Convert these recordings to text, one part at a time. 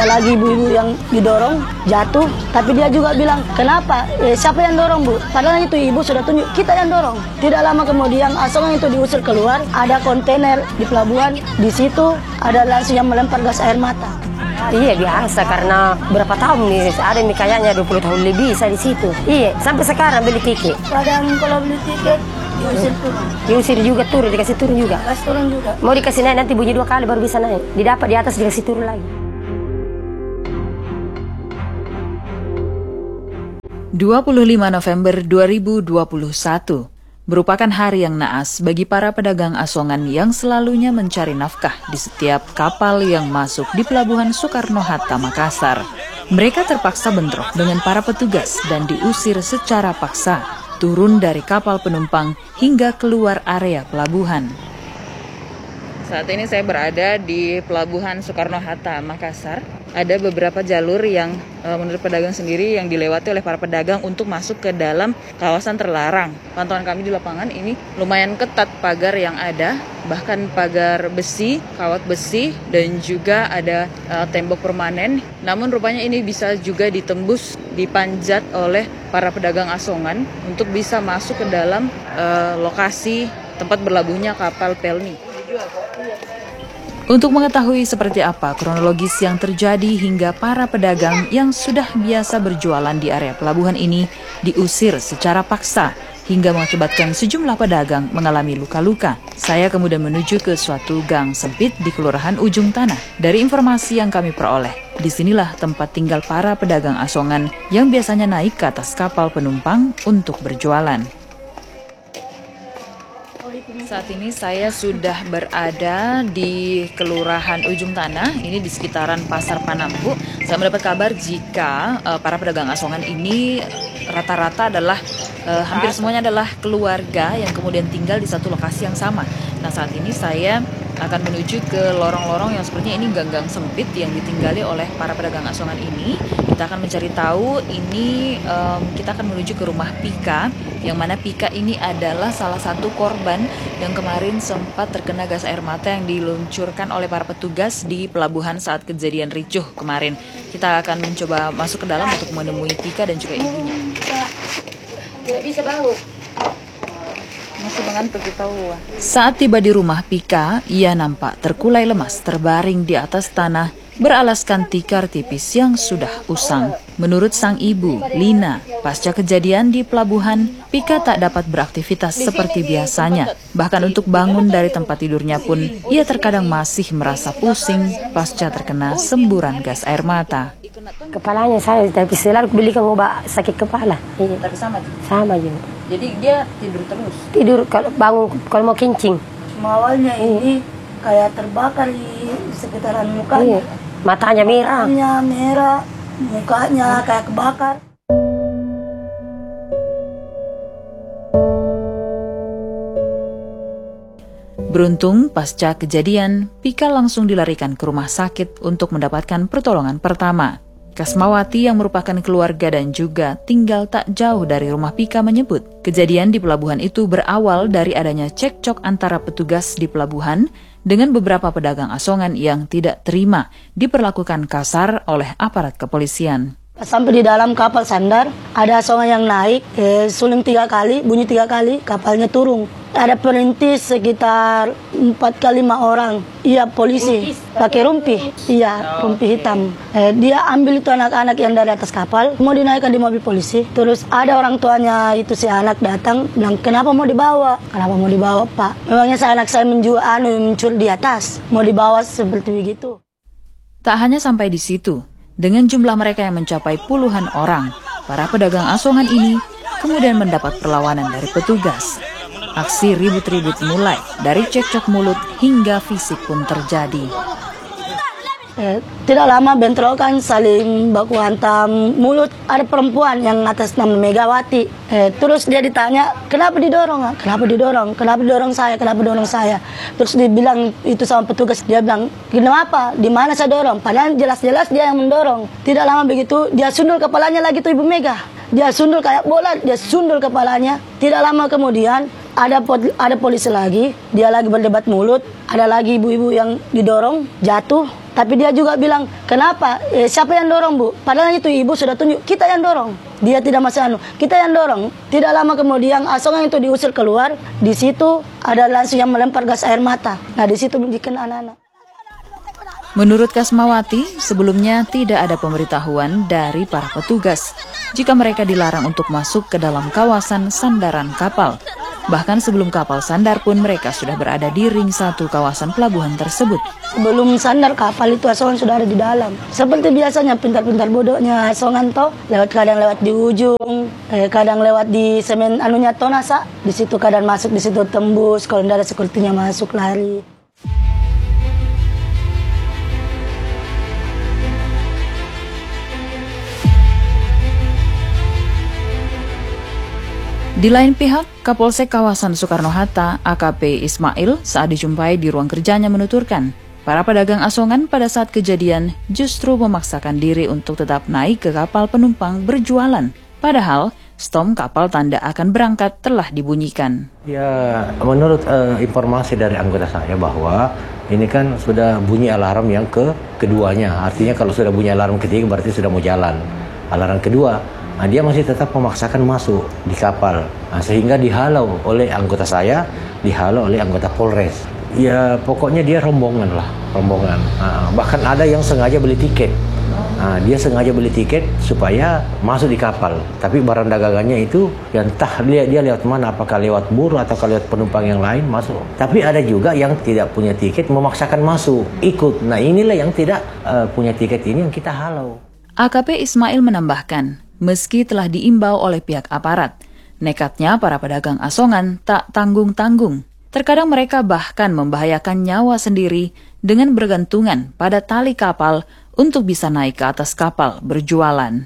Ada lagi ibu-ibu yang didorong, jatuh. Tapi dia juga bilang, kenapa? Siapa yang dorong, Bu? Padahal itu ibu sudah tunjuk, kita yang dorong. Tidak lama kemudian Asongan itu diusir keluar, ada kontainer di pelabuhan, di situ ada langsung yang melempar gas air mata. Iya biasa, karena berapa tahun nih, ada nih kayaknya 20 tahun lebih saya di situ. Iya, sampai sekarang beli tiket. Kadang kalau beli tiket, diusir turun. Diusir juga turun, dikasih turun juga. Gas turun juga. Mau dikasih naik nanti bunyi 2 kali baru bisa naik. Didapat di atas dikasih turun lagi. 25 November 2021 merupakan hari yang naas bagi para pedagang asongan yang selalunya mencari nafkah di setiap kapal yang masuk di Pelabuhan Soekarno-Hatta, Makassar. Mereka terpaksa bentrok dengan para petugas dan diusir secara paksa, turun dari kapal penumpang hingga keluar area pelabuhan. Saat ini saya berada di Pelabuhan Soekarno-Hatta, Makassar. Ada beberapa jalur yang menurut pedagang sendiri yang dilewati oleh para pedagang untuk masuk ke dalam kawasan terlarang. Pantauan kami di lapangan ini lumayan ketat pagar yang ada, bahkan pagar besi, kawat besi, dan juga ada tembok permanen. Namun rupanya ini bisa juga ditembus, dipanjat oleh para pedagang asongan untuk bisa masuk ke dalam lokasi tempat berlabuhnya kapal Pelni. Untuk mengetahui seperti apa kronologis yang terjadi hingga para pedagang yang sudah biasa berjualan di area pelabuhan ini diusir secara paksa hingga mengakibatkan sejumlah pedagang mengalami luka-luka, saya kemudian menuju ke suatu gang sempit di Kelurahan Ujung Tanah. Dari informasi yang kami peroleh, disinilah tempat tinggal para pedagang asongan yang biasanya naik ke atas kapal penumpang untuk berjualan. Saat ini saya sudah berada di Kelurahan Ujung Tanah, ini di sekitaran Pasar Panampu. Saya mendapat kabar jika para pedagang asongan ini rata-rata adalah hampir semuanya adalah keluarga yang kemudian tinggal di satu lokasi yang sama. Nah, saat ini saya akan menuju ke lorong-lorong yang sepertinya ini gang-gang sempit yang ditinggali oleh para pedagang asongan ini. Kita akan mencari tahu ini, kita akan menuju ke rumah Pika, yang mana Pika ini adalah salah satu korban yang kemarin sempat terkena gas air mata yang diluncurkan oleh para petugas di pelabuhan saat kejadian ricuh kemarin. Kita akan mencoba masuk ke dalam untuk menemui Pika dan juga ibunya. Tidak bisa bangun. Masih mengantuk kita. Saat tiba di rumah Pika, ia nampak terkulai lemas terbaring di atas tanah beralaskan tikar tipis yang sudah usang. Menurut sang ibu, Lina, pasca kejadian di pelabuhan, Pika tak dapat beraktivitas seperti biasanya. Bahkan untuk bangun dari tempat tidurnya pun, ia terkadang masih merasa pusing pasca terkena semburan gas air mata. Kepalanya saya, tapi selalu belikan obat sakit kepala. Tapi sama juga? Sama juga. Jadi dia tidur terus? Tidur kalau bangun, kalau mau kencing. Awalnya ini kayak terbakar di sekitaran mukanya. Matanya merah. Matanya merah, mukanya kayak kebakar. Beruntung, pasca kejadian, Pika langsung dilarikan ke rumah sakit untuk mendapatkan pertolongan pertama. Kasmawati yang merupakan keluarga dan juga tinggal tak jauh dari rumah Pika menyebut, kejadian di pelabuhan itu berawal dari adanya cekcok antara petugas di pelabuhan dengan beberapa pedagang asongan yang tidak terima diperlakukan kasar oleh aparat kepolisian. Sampai di dalam kapal sandar, ada asongan yang naik, suling 3 kali, bunyi 3 kali, kapalnya turun. Ada perintis sekitar 4-5 orang. Iya, polisi. Pakai rumpi. Iya, rumpi hitam. Dia ambil itu anak-anak yang dari atas kapal, mau dinaikkan di mobil polisi. Terus ada orang tuanya itu si anak datang, bilang, kenapa mau dibawa? Kenapa mau dibawa, Pak? Memangnya anak saya mencuri di atas. Mau dibawa seperti begitu. Tak hanya sampai di situ. Dengan jumlah mereka yang mencapai puluhan orang, para pedagang asongan ini kemudian mendapat perlawanan dari petugas. Aksi ribut-ribut mulai dari cekcok mulut hingga fisik pun terjadi. Tidak lama bentrokan, saling baku hantam mulut. Ada perempuan yang atas nama Megawati. Terus dia ditanya, kenapa didorong? Kenapa didorong? Kenapa didorong saya? Kenapa didorong saya? Terus dia bilang itu sama petugas. Dia bilang, kenapa? Di mana saya dorong? Padahal jelas-jelas dia yang mendorong. Tidak lama begitu, dia sundul kepalanya lagi tuh Ibu Mega. Dia sundul kayak bola, dia sundul kepalanya. Tidak lama kemudian, ada polisi lagi. Dia lagi berdebat mulut. Ada lagi ibu-ibu yang didorong, jatuh. Tapi dia juga bilang, kenapa? Siapa yang dorong, Bu? Padahal itu ibu sudah tunjuk, kita yang dorong. Dia tidak masih kita yang dorong. Tidak lama kemudian Asongan itu diusir keluar. Di situ ada langsung yang melempar gas air mata. Nah, di situ dikenal anak-anak. Menurut Kasmawati, sebelumnya tidak ada pemberitahuan dari para petugas jika mereka dilarang untuk masuk ke dalam kawasan sandaran kapal. Bahkan sebelum kapal sandar pun mereka sudah berada di ring 1 kawasan pelabuhan tersebut. Sebelum sandar kapal itu Asongan sudah ada di dalam. Seperti biasanya pintar-pintar bodohnya Asongan toh, kadang lewat di ujung, kadang lewat di semen anunya Tonasa, di situ kadang masuk, di situ tembus, kalau tidak ada sekuritinya masuk lari. Di lain pihak, Kapolsek kawasan Soekarno-Hatta, AKP Ismail, saat dijumpai di ruang kerjanya menuturkan, para pedagang Asongan pada saat kejadian justru memaksakan diri untuk tetap naik ke kapal penumpang berjualan. Padahal, stom kapal tanda akan berangkat telah dibunyikan. Ya, menurut informasi dari anggota saya bahwa ini kan sudah bunyi alarm yang keduanya. Artinya kalau sudah bunyi alarm ketiga berarti sudah mau jalan. Alarm kedua. Nah, dia masih tetap memaksakan masuk di kapal, sehingga dihalau oleh anggota saya, dihalau oleh anggota Polres. Ya pokoknya dia rombongan. Bahkan ada yang sengaja beli tiket. Dia sengaja beli tiket supaya masuk di kapal. Tapi barang dagangannya itu yang entah dia lewat mana, apakah lewat buruh atau lewat penumpang yang lain masuk. Tapi ada juga yang tidak punya tiket memaksakan masuk, ikut. Nah inilah yang tidak punya tiket ini yang kita halau. AKP Ismail menambahkan, meski telah diimbau oleh pihak aparat, nekatnya para pedagang Asongan tak tanggung-tanggung. Terkadang mereka bahkan membahayakan nyawa sendiri dengan bergantungan pada tali kapal untuk bisa naik ke atas kapal berjualan.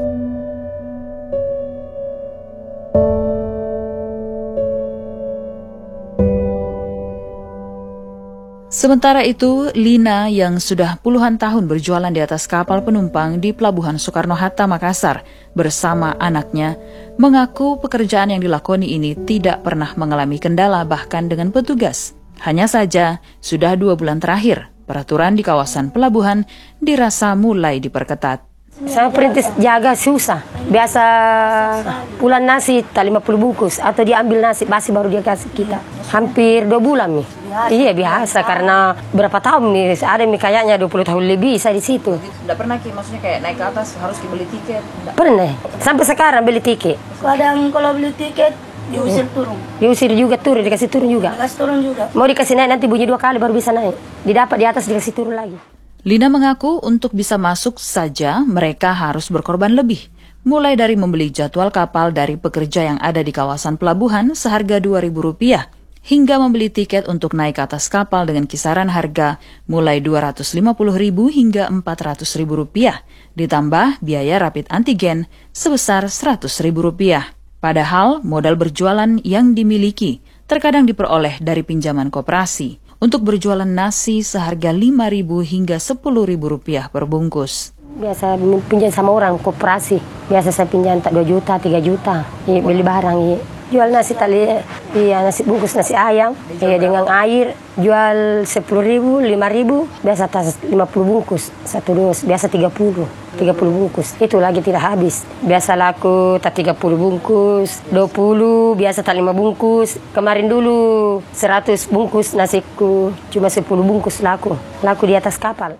Sementara itu, Lina yang sudah puluhan tahun berjualan di atas kapal penumpang di Pelabuhan Soekarno-Hatta, Makassar, bersama anaknya, mengaku pekerjaan yang dilakoni ini tidak pernah mengalami kendala bahkan dengan petugas. Hanya saja, sudah 2 bulan terakhir, peraturan di kawasan pelabuhan dirasa mulai diperketat. Saya perintis jaga susah. Biasa pulang nasi tak 50 bungkus atau dia ambil nasi basi baru dia kasih kita. Hampir 2 bulan nih. Iya biasa karena berapa tahun nih ada nih kayaknya 20 tahun lebih saya di situ. Tidak pernah maksudnya kayak naik ke atas harus dibeli tiket? Pernah. Sampai sekarang beli tiket. Kadang kalau beli tiket diusir turun. Diusir juga turun, dikasih turun juga. Dikasih turun juga. Mau dikasih naik nanti bunyi 2 kali baru bisa naik. Didapat di atas dikasih turun lagi. Lina mengaku untuk bisa masuk saja mereka harus berkorban lebih. Mulai dari membeli jadwal kapal dari pekerja yang ada di kawasan pelabuhan seharga Rp2.000 hingga membeli tiket untuk naik ke atas kapal dengan kisaran harga mulai Rp250.000 hingga Rp400.000, ditambah biaya rapid antigen sebesar Rp100.000. Padahal modal berjualan yang dimiliki terkadang diperoleh dari pinjaman koperasi untuk berjualan nasi seharga Rp5.000 hingga Rp10.000 per bungkus. Biasa pinjam sama orang koperasi. Biasa saya pinjam 2 juta, 3 juta. Beli barang. Jual nasi tali, nasi bungkus nasi ayam. Dengan air jual 10.000, 5.000. Biasa atas 50 bungkus, 1 dos. Biasa 30 bungkus. Itu lagi tidak habis. Biasa laku tak 30 bungkus, 20, biasa tak 5 bungkus. Kemarin dulu 100 bungkus nasiku, cuma 10 bungkus laku di atas kapal.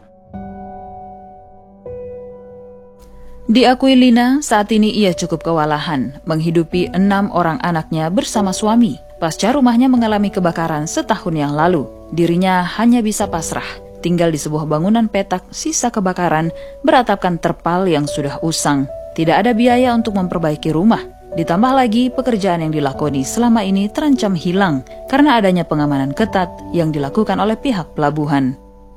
Diakui Lina, saat ini ia cukup kewalahan menghidupi 6 orang anaknya bersama suami. Pasca rumahnya mengalami kebakaran setahun yang lalu, dirinya hanya bisa pasrah, tinggal di sebuah bangunan petak sisa kebakaran beratapkan terpal yang sudah usang. Tidak ada biaya untuk memperbaiki rumah. Ditambah lagi pekerjaan yang dilakoni selama ini terancam hilang karena adanya pengamanan ketat yang dilakukan oleh pihak pelabuhan.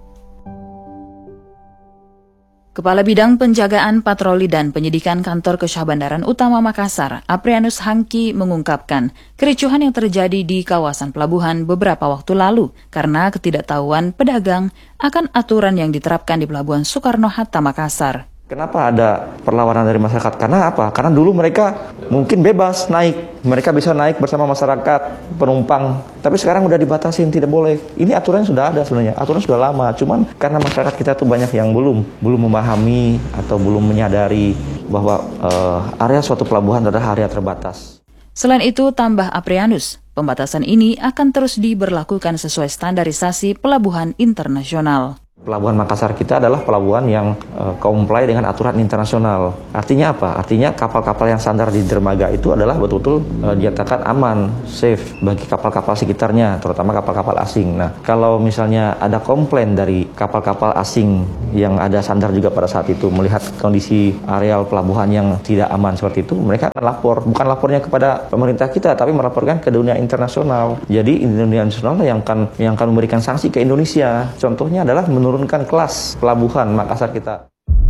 Kepala Bidang Penjagaan Patroli dan Penyidikan Kantor Kesyah Bandaran Utama Makassar, Aprianus Hangki, mengungkapkan kericuhan yang terjadi di kawasan pelabuhan beberapa waktu lalu karena ketidaktahuan pedagang akan aturan yang diterapkan di Pelabuhan Soekarno-Hatta Makassar. Kenapa ada perlawanan dari masyarakat? Karena apa? Karena dulu mereka mungkin bebas naik. Mereka bisa naik bersama masyarakat, penumpang. Tapi sekarang udah dibatasin, tidak boleh. Ini aturannya sudah ada sebenarnya. Aturan sudah lama. Cuman karena masyarakat kita tuh banyak yang belum memahami atau belum menyadari bahwa area suatu pelabuhan adalah area terbatas. Selain itu, tambah Aprianus, pembatasan ini akan terus diberlakukan sesuai standarisasi pelabuhan internasional. Pelabuhan Makassar kita adalah pelabuhan yang comply dengan aturan internasional. Artinya apa? Artinya kapal-kapal yang sandar di dermaga itu adalah betul-betul dinyatakan aman, safe bagi kapal-kapal sekitarnya, terutama kapal-kapal asing. Nah, kalau misalnya ada komplain dari kapal-kapal asing yang ada sandar juga pada saat itu melihat kondisi areal pelabuhan yang tidak aman seperti itu, mereka akan lapor. Bukan lapornya kepada pemerintah kita, tapi melaporkan ke dunia internasional. Jadi dunia internasional yang akan memberikan sanksi ke Indonesia. Contohnya adalah menurunkan kelas pelabuhan Makassar kita.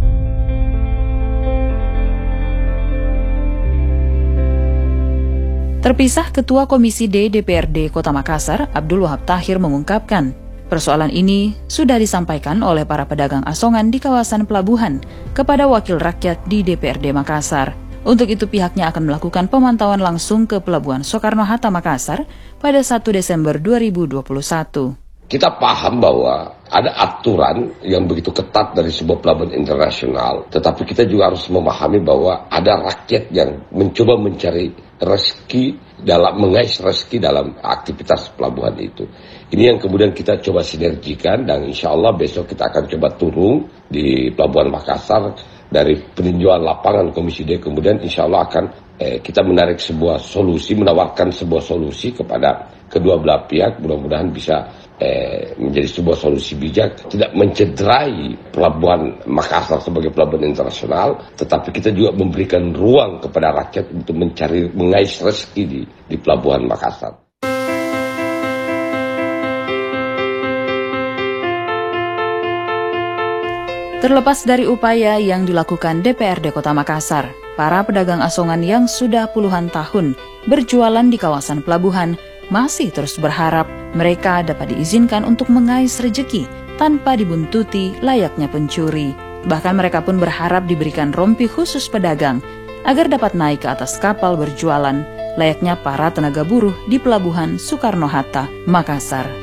Terpisah, Ketua Komisi D DPRD Kota Makassar, Abdul Wahab Tahir mengungkapkan, persoalan ini sudah disampaikan oleh para pedagang asongan di kawasan pelabuhan kepada wakil rakyat di DPRD Makassar. Untuk itu pihaknya akan melakukan pemantauan langsung ke Pelabuhan Soekarno-Hatta Makassar pada 1 Desember 2021. Kita paham bahwa ada aturan yang begitu ketat dari sebuah pelabuhan internasional, tetapi kita juga harus memahami bahwa ada rakyat yang mencoba mencari rezeki mengais rezeki dalam aktivitas pelabuhan itu. Ini yang kemudian kita coba sinergikan, dan insya Allah besok kita akan coba turun di Pelabuhan Makassar dari peninjauan lapangan Komisi D. Kemudian insya Allah akan kita menarik sebuah solusi, menawarkan sebuah solusi kepada kedua belah pihak, mudah-mudahan bisa menjadi sebuah solusi bijak, tidak mencederai Pelabuhan Makassar sebagai pelabuhan internasional, tetapi kita juga memberikan ruang kepada rakyat untuk mengais rezeki di Pelabuhan Makassar. Terlepas dari upaya yang dilakukan DPRD Kota Makassar, para pedagang asongan yang sudah puluhan tahun berjualan di kawasan pelabuhan masih terus berharap mereka dapat diizinkan untuk mengais rejeki tanpa dibuntuti layaknya pencuri. Bahkan mereka pun berharap diberikan rompi khusus pedagang agar dapat naik ke atas kapal berjualan layaknya para tenaga buruh di Pelabuhan Soekarno-Hatta, Makassar.